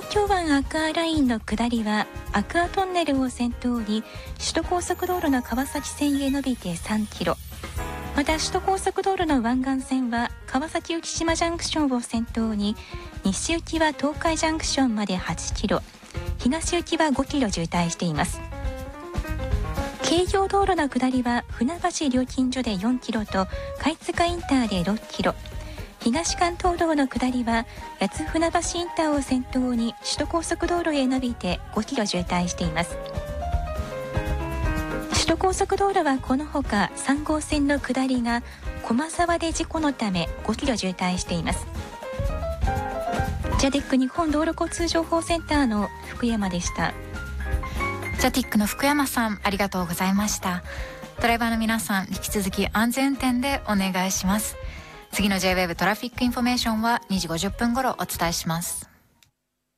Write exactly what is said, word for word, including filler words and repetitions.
京湾アクアラインの下りはアクアトンネルを先頭に首都高速道路の川崎線へ伸びてさんキロ、また首都高速道路の湾岸線は川崎浮島ジャンクションを先頭に西行きは東海ジャンクションまではちキロ、東行きはごキロ渋滞しています。京葉道路の下りは船橋料金所でよんキロと貝塚インターでろっキロ、東関東道の下りは八津船橋インターを先頭に首都高速道路へ伸びてごキロ渋滞しています。首都高速道路はこのほかさん号線の下りが駒沢で事故のためごキロ渋滞しています。ジャディック日本道路交通情報センターの福山でした。 ジャティックの福山さん、ありがとうございました。ドライバーの皆さん、引き続き安全運転でお願いします。次の ジェイウェーブ トラフィックインフォメーションはにじごじゅっぷん頃お伝えします。